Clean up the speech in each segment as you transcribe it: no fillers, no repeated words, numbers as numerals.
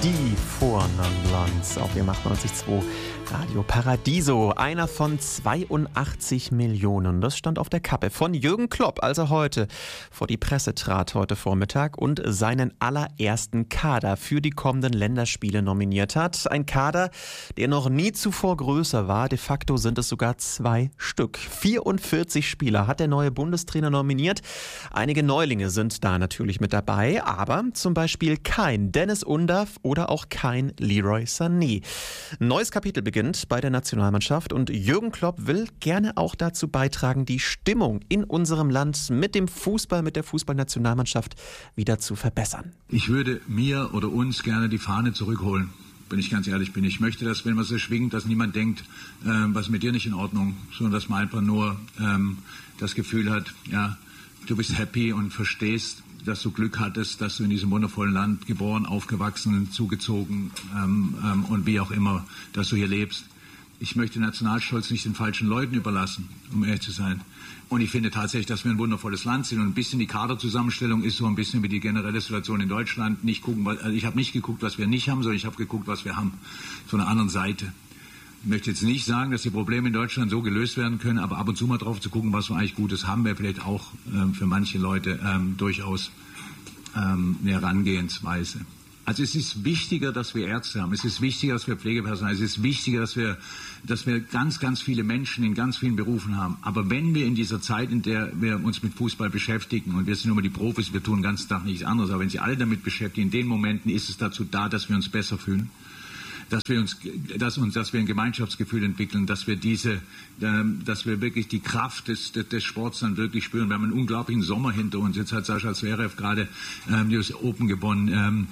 Die Vornamlands auf dem 98.2 Radio Paradiso. Einer von 82 Millionen. Das stand auf der Kappe von Jürgen Klopp, als er heute vor die Presse trat, heute Vormittag, und seinen allerersten Kader für die kommenden Länderspiele nominiert hat. Ein Kader, der noch nie zuvor größer war. De facto sind es sogar 2 Stück. 44 Spieler hat der neue Bundestrainer nominiert. Einige Neulinge sind da natürlich mit dabei, aber zum Beispiel kein Dennis Undaff oder auch kein Leroy Sané. Neues Kapitel beginnt bei der Nationalmannschaft und Jürgen Klopp will gerne auch dazu beitragen, die Stimmung in unserem Land mit dem Fußball, mit der Fußballnationalmannschaft wieder zu verbessern. Ich würde mir oder uns gerne die Fahne zurückholen, wenn ich ganz ehrlich bin. Ich möchte, dass, wenn man so schwingt, dass niemand denkt, was ist mit dir nicht in Ordnung, sondern dass man einfach nur das Gefühl hat, ja, du bist happy und verstehst, dass du Glück hattest, dass du in diesem wundervollen Land geboren, aufgewachsen, zugezogen und wie auch immer, dass du hier lebst. Ich möchte Nationalstolz nicht den falschen Leuten überlassen, um ehrlich zu sein. Und ich finde tatsächlich, dass wir ein wundervolles Land sind. Und ein bisschen die Kaderzusammenstellung ist so ein bisschen wie die generelle Situation in Deutschland. Ich habe nicht geguckt, was wir nicht haben, sondern ich habe geguckt, was wir haben. Von der anderen Seite. Ich möchte jetzt nicht sagen, dass die Probleme in Deutschland so gelöst werden können, aber ab und zu mal drauf zu gucken, was wir eigentlich Gutes haben, wäre vielleicht auch für manche Leute durchaus eine Herangehensweise. Also es ist wichtiger, dass wir Ärzte haben, es ist wichtiger, dass wir Pflegepersonal, es ist wichtiger, dass wir ganz, ganz viele Menschen in ganz vielen Berufen haben. Aber wenn wir in dieser Zeit, in der wir uns mit Fußball beschäftigen, und wir sind nur die Profis, wir tun den ganzen Tag nichts anderes, aber wenn sie alle damit beschäftigen, in den Momenten ist es dazu da, dass wir uns besser fühlen. Dass wir ein Gemeinschaftsgefühl entwickeln, dass wir wirklich die Kraft des Sports dann wirklich spüren. Wir haben einen unglaublichen Sommer hinter uns. Jetzt hat Sascha Zverev gerade die US Open gewonnen.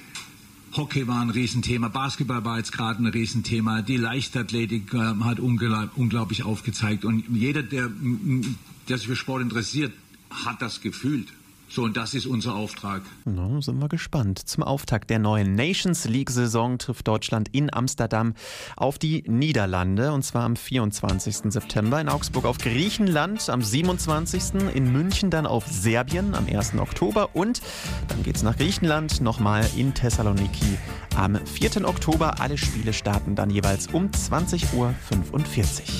Hockey war ein Riesenthema, Basketball war jetzt gerade ein Riesenthema, die Leichtathletik hat unglaublich aufgezeigt. Und jeder, der sich für Sport interessiert, hat das gefühlt. So, und das ist unser Auftrag. Na, sind wir gespannt. Zum Auftakt der neuen Nations League-Saison trifft Deutschland in Amsterdam auf die Niederlande. Und zwar am 24. September in Augsburg auf Griechenland, am 27. in München dann auf Serbien am 1. Oktober. Und dann geht's nach Griechenland, nochmal in Thessaloniki am 4. Oktober. Alle Spiele starten dann jeweils um 20:45 Uhr.